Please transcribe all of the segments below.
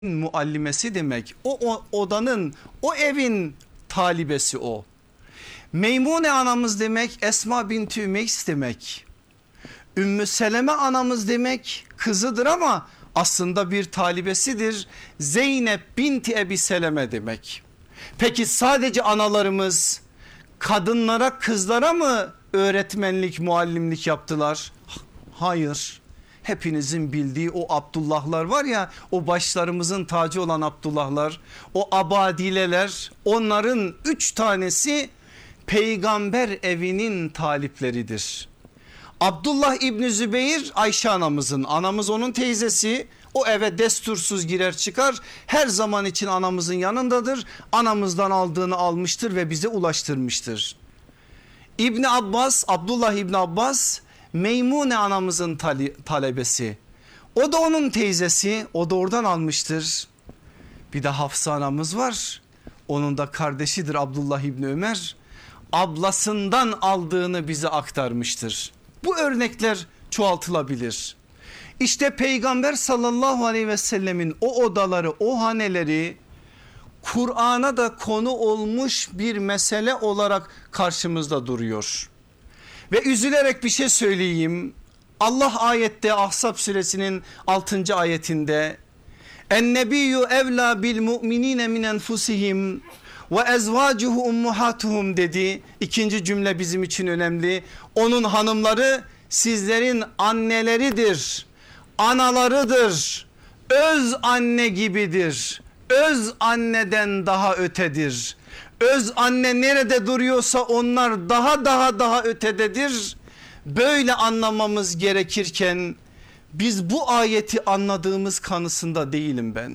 muallimesi demek. O odanın, o evin talibesi o. Meymune anamız demek Esma binti Ümeys demek. Ümmü Seleme anamız demek kızıdır ama aslında bir talibesidir. Zeynep binti Ebi Seleme demek. Peki sadece analarımız kadınlara, kızlara mı öğretmenlik, muallimlik yaptılar? Hayır. Hepinizin bildiği o Abdullahlar var ya, o başlarımızın tacı olan Abdullahlar, o abadileler, onların 3 tanesi peygamber evinin talipleridir. Abdullah İbni Zübeyir Ayşe anamızın, anamız onun teyzesi, o eve destursuz girer çıkar, her zaman için anamızın yanındadır, anamızdan aldığını almıştır ve bize ulaştırmıştır. İbni Abbas, Abdullah İbni Abbas Meymune anamızın talebesi, o da onun teyzesi, o da oradan almıştır. Bir de Hafsa anamız var, onun da kardeşidir Abdullah İbni Ömer, ablasından aldığını bize aktarmıştır. Bu örnekler çoğaltılabilir. İşte Peygamber sallallahu aleyhi ve sellemin o odaları, o haneleri Kur'an'a da konu olmuş bir mesele olarak karşımızda duruyor. Ve üzülerek bir şey söyleyeyim. Allah ayette, Ahzab suresinin 6. ayetinde "En-nebiyyü evlâ bil mu'minîne min enfusihim ve ezvacuhu ummahatuhum" dedi. İkinci cümle bizim için önemli. Onun hanımları sizlerin anneleridir, analarıdır, öz anne gibidir, öz anneden daha ötedir. Öz anne nerede duruyorsa onlar daha ötededir. Böyle anlamamız gerekirken biz bu ayeti anladığımız kanısında değilim ben.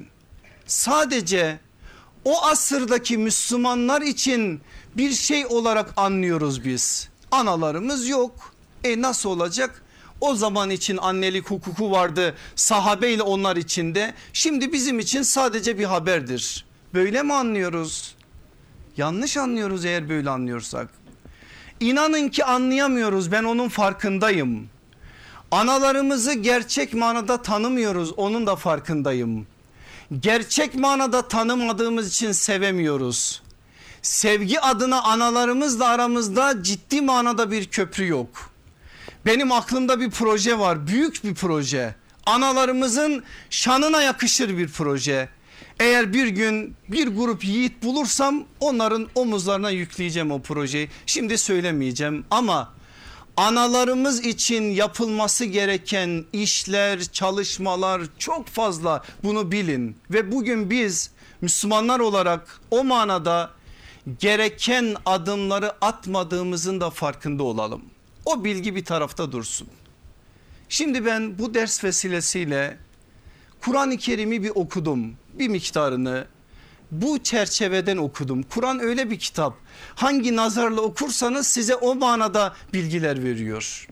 Sadece o asırdaki Müslümanlar için bir şey olarak anlıyoruz biz. Analarımız yok. Nasıl olacak? O zaman için annelik hukuku vardı, sahabeyle onlar içinde. Şimdi bizim için sadece bir haberdir. Böyle mi anlıyoruz? Yanlış anlıyoruz eğer böyle anlıyorsak. İnanın ki anlayamıyoruz, ben onun farkındayım. Analarımızı gerçek manada tanımıyoruz, onun da farkındayım. Gerçek manada tanımadığımız için sevemiyoruz. Sevgi adına analarımızla aramızda ciddi manada bir köprü yok. Benim aklımda bir proje var, büyük bir proje. Analarımızın şanına yakışır bir proje. Eğer bir gün bir grup yiğit bulursam onların omuzlarına yükleyeceğim o projeyi. Şimdi söylemeyeceğim ama analarımız için yapılması gereken işler, çalışmalar çok fazla, bunu bilin. Ve bugün biz Müslümanlar olarak o manada gereken adımları atmadığımızın da farkında olalım. O bilgi bir tarafta dursun. Şimdi ben bu ders vesilesiyle Kur'an-ı Kerim'i bir okudum, bir miktarını bu çerçeveden okudum. Kur'an öyle bir kitap, hangi nazarla okursanız size o manada bilgiler veriyor.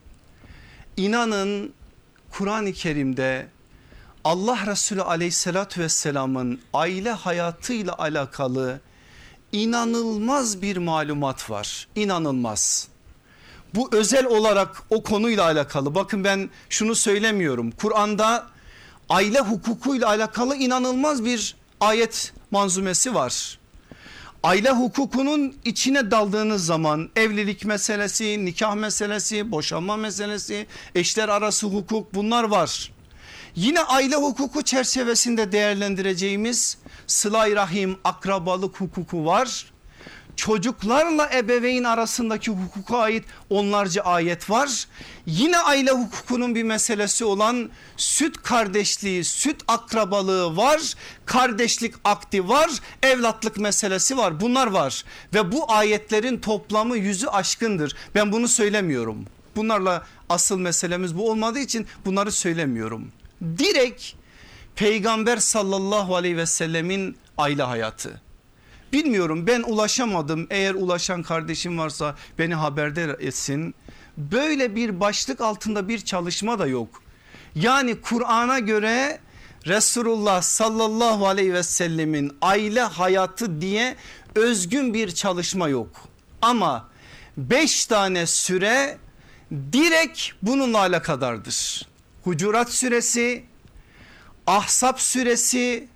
İnanın Kur'an-ı Kerim'de Allah Resulü aleyhissalatü vesselamın aile hayatıyla alakalı inanılmaz bir malumat var, inanılmaz. Bu özel olarak o konuyla alakalı, bakın ben şunu söylemiyorum, Kur'an'da aile hukukuyla alakalı inanılmaz bir ayet manzumesi var. Aile hukukunun içine daldığınız zaman evlilik meselesi, nikah meselesi, boşanma meselesi, eşler arası hukuk, bunlar var. Yine aile hukuku çerçevesinde değerlendireceğimiz sıla-i rahim, akrabalık hukuku var. Çocuklarla ebeveyn arasındaki hukuka ait onlarca ayet var. Yine aile hukukunun bir meselesi olan süt kardeşliği, süt akrabalığı var, kardeşlik akdi var, evlatlık meselesi var, bunlar var. Ve bu ayetlerin toplamı 100'ü aşkındır. Ben bunu söylemiyorum. Bunlarla asıl meselemiz bu olmadığı için bunları söylemiyorum. Direkt Peygamber sallallahu aleyhi ve sellemin aile hayatı. Bilmiyorum, ben ulaşamadım, eğer ulaşan kardeşim varsa beni haberdar etsin. Böyle bir başlık altında bir çalışma da yok. Yani Kur'an'a göre Resulullah sallallahu aleyhi ve sellemin aile hayatı diye özgün bir çalışma yok. Ama 5 tane süre direkt bununla alakadardır. Hucurat suresi, Ahzab suresi,